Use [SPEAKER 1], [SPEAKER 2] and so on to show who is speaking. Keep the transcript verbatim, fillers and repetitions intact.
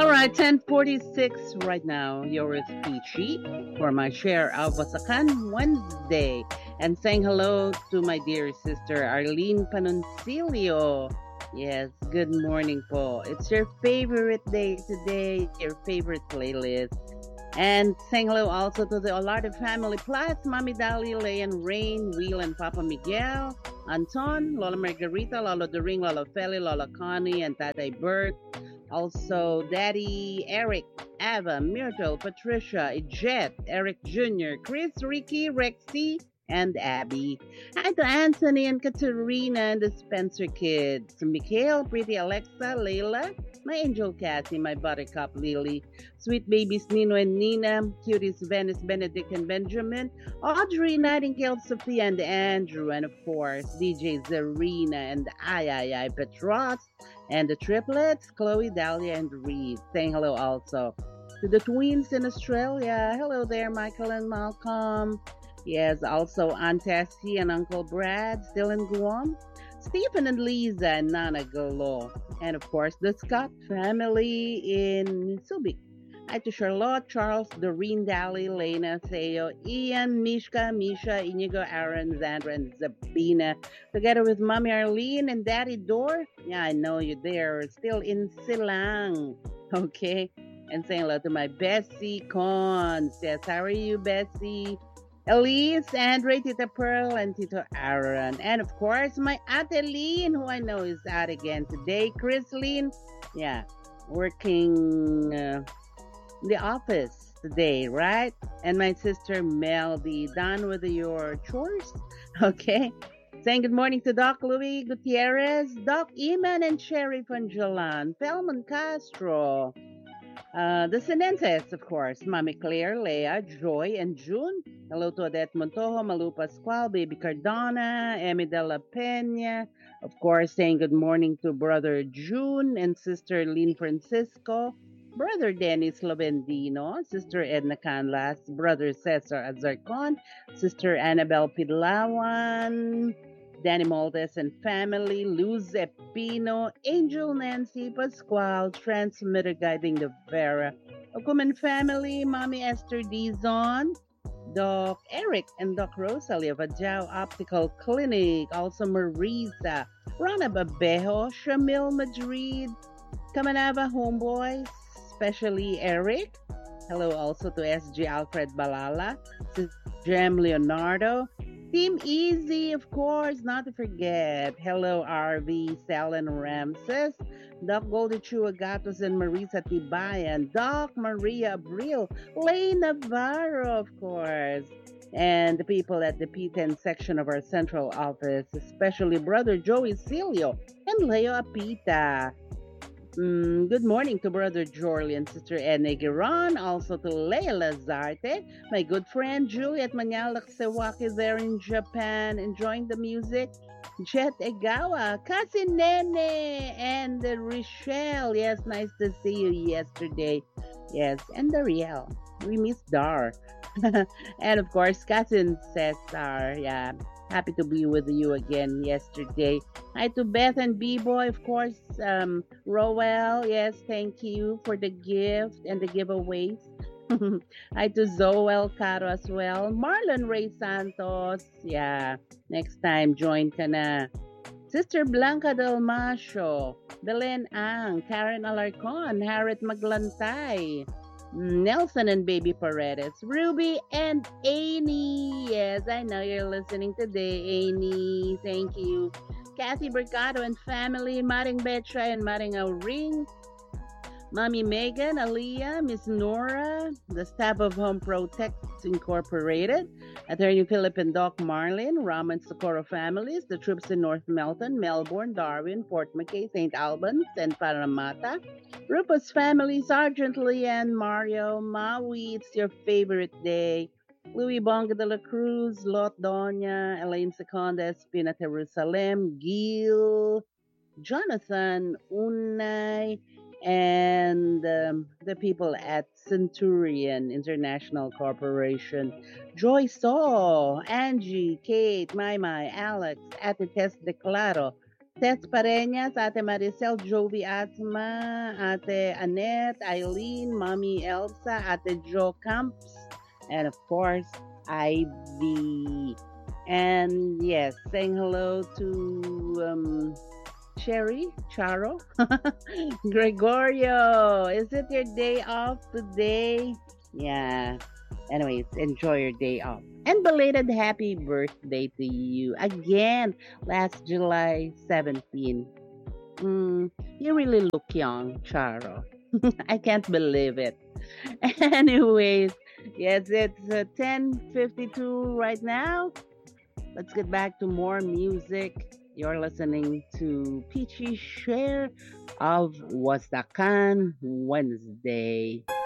[SPEAKER 1] All right, ten forty-six right now. You're with Peachy for my share of Wasakan Wednesday. And saying hello to my dear sister Arlene Panoncilio. Yes, good morning po. It's your favorite day today, your favorite playlist. And saying hello also to the Olardo family, plus Mami Dali, Lay and Rain, Will and Papa Miguel, Anton, Lola Margarita, Lola Doring, Lola Feli, Lola Connie, and Tatay Bert. Also, Daddy Eric, Ava, Myrtle, Patricia, Jet, Eric Junior, Chris, Ricky, Rexy, and Abby. Hi to Anthony and Katerina and the Spencer kids. Mikhail, Pretty Alexa, Layla, my angel Cassie, my buttercup Lily, sweet babies Nino and Nina, cuties Venice, Benedict and Benjamin, Audrey, Nightingale, Sophia and Andrew, and of course D J Zarina and I I I Petros, and the triplets, Chloe, Dahlia, and Reed. Saying hello also to the twins in Australia. Hello there, Michael and Malcolm. Yes, also Aunt Tessie and Uncle Brad, still in Guam. Stephen and Lisa and Nana Golo. And of course, the Scott family in Subic. Hi to Charlotte, Charles, Doreen, Dally, Lena, Theo, Ian, Mishka, Misha, Inigo, Aaron, Zandra, and Zabina. Together with Mommy Arlene and Daddy Dor. Yeah, I know you there. Still in Silang. Okay. And saying hello to my Bessie Cons. Yes, how are you, Bessie? Elise, Andre, Tita Pearl, and Tito Aaron. And of course, my Ate Lean, who I know is out again today. Chris Lean, yeah, working uh, in the office today, right? And my sister Melody, done with your chores? Okay. Saying good morning to Doc Louis Gutierrez, Doc Eman, and Sherry Panjalan, Pelman Castro. Uh, the Sinenses, of course, Mami Claire, Leah, Joy, and June. Hello to Odette Montojo, Malu Pascual, Baby Cardona, Emi de la Peña. Of course, saying good morning to Brother June and Sister Lynn Francisco, Brother Dennis Lovendino, Sister Edna Canlas, Brother Cesar Azarcon, Sister Annabelle Pidlawan, Danny Maldes and family, Luz Epino, Angel Nancy Pascual, transmitter guiding the Vera, Okuman family, Mommy Esther Dizon, Doc Eric and Doc Rosalie of Ajao Optical Clinic, also Marisa, Rana Babejo, Shamil Madrid, Kamanava Homeboys, especially Eric. Hello also to S G Alfred Balala, Jem Leonardo, Team Easy, of course, not to forget. Hello, R V, Sal and Ramses, Doc Goldie Chuagatos and Marisa Tibayan, Doc Maria Abril, Lay Navarro, of course, and the people at the P ten section of our central office, especially Brother Joey Cilio and Leo Apita. Mm, good morning to Brother Jorly and Sister Edna Giron, also to Leila Zarte, my good friend Juliet Manyalak Sewaki there in Japan, enjoying the music. Jet Egawa, Cousin Nene, and uh, Rochelle. Yes, nice to see you yesterday. Yes, and Dariel. We miss Dar. And of course, Cousin Cesar. Yeah, happy to be with you again yesterday. Hi to Beth and B-Boy, of course. Um, Roel, yes, thank you for the gift and the giveaways. Hi to Zoel Caro as well. Marlon Ray Santos, yeah, next time join ka na. Sister Blanca Del Macho, Belen Ang, Karen Alarcon, Harriet Maglantay, Nelson and Baby Paredes, Ruby and Amy. Yes, I know you're listening today, Amy. Thank you. Kathy Mercado and family, Maring Betcha and Maring Auring, Mommy Megan, Aliyah, Miss Nora, the staff of Home Protect Incorporated, Attorney Philip and Doc Marlin, Raman Socorro families, the troops in North Melton, Melbourne, Darwin, Port McKay, Saint Albans, and Parramatta, Rufus family, Sergeant Leanne, Mario, Maui, it's your favorite day. Louis Bonga de la Cruz, Lot Doña, Elaine Seconda, Espina Jerusalem, Gil, Jonathan, Unay, and um, the people at Centurion International Corporation, Joy Saw, Angie, Kate, Mai Mai, Alex, Ate Tess Declaro, Tess Pareñas, Ate Maricel, Jovi Atma, Ate Annette, Eileen, Mommy Elsa, Ate Jo Camps, and of course, Ivy. And yes, saying hello to um, Cherry, Charo, Gregorio. Is it your day off today? Yeah. Anyways, enjoy your day off. And belated happy birthday to you again last July seventeenth. Mm, you really look young, Charo. I can't believe it. Anyways, yes, it's uh, ten fifty-two right now. Let's get back to more music. You're listening to Peachy Share of Wasakan Wednesday.